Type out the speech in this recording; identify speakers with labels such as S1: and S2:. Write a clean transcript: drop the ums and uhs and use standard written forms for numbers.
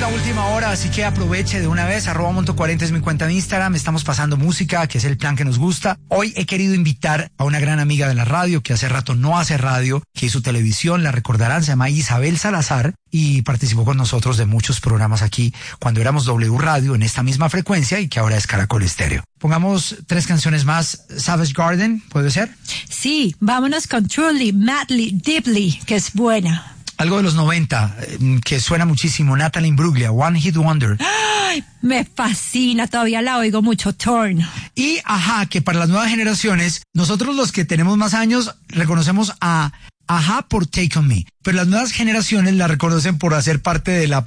S1: última hora, así que aproveche de una vez. @Monto40 es mi cuenta de Instagram. Estamos pasando música, que es el plan que nos gusta. Hoy he querido invitar a una gran amiga de la radio, que hace rato no hace radio, que hizo televisión, la recordarán, se llama Isabel Salazar, y participó con nosotros de muchos programas aquí cuando éramos W Radio en esta misma frecuencia y que ahora es Caracol Estéreo. Pongamos 3 canciones más. Savage Garden, ¿puede ser?
S2: Sí, vámonos con Truly, Madly, Deeply, que es buena.
S1: Algo de los 90, que suena muchísimo, Natalie Imbruglia, One Hit Wonder.
S2: ¡Ay! Me fascina, todavía la oigo mucho, Torn.
S1: Y Ajá, que para las nuevas generaciones, nosotros los que tenemos más años, reconocemos a Ajá por Take On Me, pero las nuevas generaciones la reconocen por hacer parte de la